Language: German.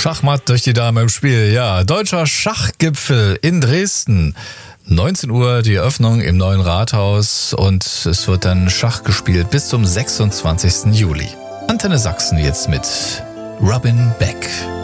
Schachmatt durch die Dame im Spiel. Ja, Deutscher Schachgipfel in Dresden. 19 Uhr die Eröffnung im neuen Rathaus und es wird dann Schach gespielt bis zum 26. Juli. Antenne Sachsen jetzt mit Robin Beck.